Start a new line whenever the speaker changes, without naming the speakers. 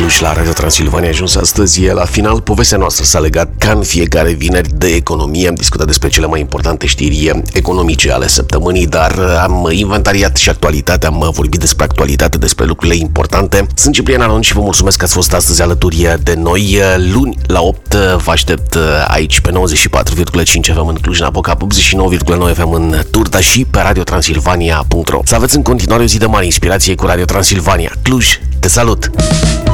Cluj la Radio Transilvania a ajuns astăzi la final. Povestea noastră s-a legat ca în fiecare vineri de economie. Am discutat despre cele mai importante știri economice ale săptămânii, dar am inventariat și actualitatea, am vorbit despre actualitate, despre lucrurile importante. Sunt Ciprian Aron și vă mulțumesc că ați fost astăzi alături de noi. Luni la 8 vă aștept aici pe 94,5 FM în Cluj-Napoca, 89,9 FM în Turda și pe radiotransilvania.ro. Să aveți în continuare o zi de mare inspirație cu Radio Transilvania. Cluj, te salut!